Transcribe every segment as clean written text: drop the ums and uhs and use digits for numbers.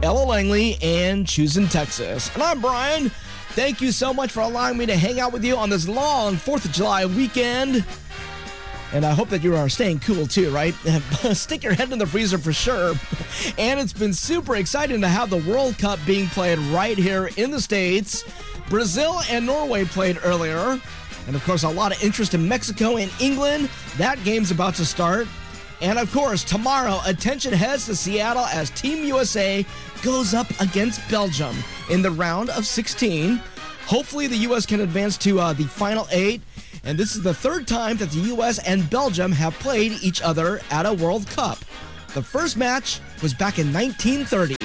Ella Langley, and choosing Texas. And I'm Brian. Thank you so much for allowing me to hang out with you on this long 4th of July weekend. And I hope that you are staying cool too, right? Stick your head in the freezer for sure. And it's been super exciting to have the World Cup being played right here in the States. Brazil and Norway played earlier. And of course, a lot of interest in Mexico and England. That game's about to start. And of course, tomorrow, attention heads to Seattle as Team USA goes up against Belgium in the round of 16. Hopefully, the U.S. can advance to the final 8. And this is the third time that the U.S. and Belgium have played each other at a World Cup. The first match was back in 1930.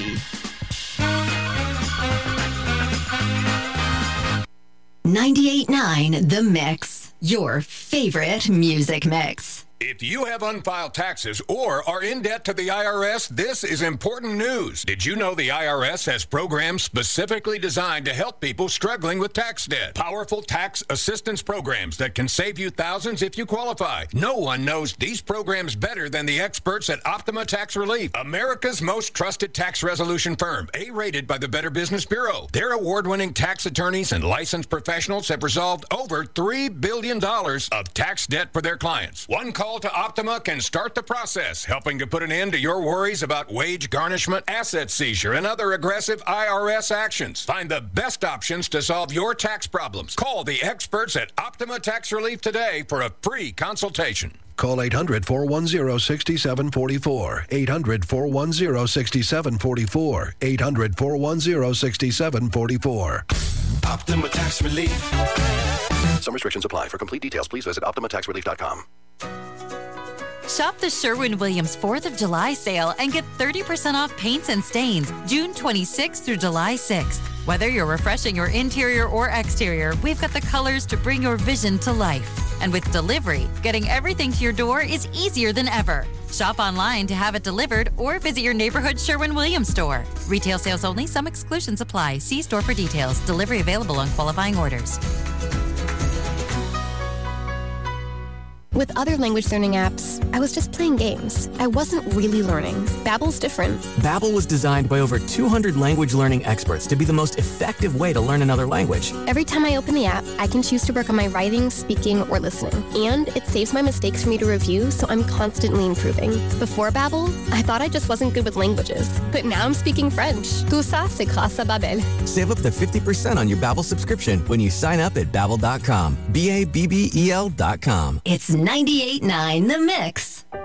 $98.9 The Mix, your favorite music mix. If you have unfiled taxes or are in debt to the IRS, this is important news. Did you know the IRS has programs specifically designed to help people struggling with tax debt? Powerful tax assistance programs that can save you thousands if you qualify. No one knows these programs better than the experts at Optima Tax Relief, America's most trusted tax resolution firm, A-rated by the Better Business Bureau. Their award-winning tax attorneys and licensed professionals have resolved over $3 billion of tax debt for their clients. One call to Optima can start the process, helping to put an end to your worries about wage garnishment, asset seizure, and other aggressive IRS actions. Find the best options to solve your tax problems. Call the experts at Optima Tax Relief today for a free consultation. Call 800-410-6744. 800-410-6744. 800-410-6744. Optima Tax Relief. Some restrictions apply. For complete details, please visit OptimaTaxRelief.com. Shop the Sherwin-Williams 4th of July sale and get 30% off paints and stains June 26th through July 6th. Whether you're refreshing your interior or exterior, we've got the colors to bring your vision to life. And with delivery, getting everything to your door is easier than ever. Shop online to have it delivered or visit your neighborhood Sherwin-Williams store. Retail sales only. Some exclusions apply. See store for details. Delivery available on qualifying orders. With other language learning apps, I was just playing games. I wasn't really learning. Babbel's different. Babbel was designed by over 200 language learning experts to be the most effective way to learn another language. Every time I open the app, I can choose to work on my writing, speaking, or listening. And it saves my mistakes for me to review, so I'm constantly improving. Before Babbel, I thought I just wasn't good with languages. But now I'm speaking French. Tout ça, c'est grâce à Babbel. Save up to 50% on your Babbel subscription when you sign up at Babbel.com. BABBEL.com. It's 98.9 The Mix.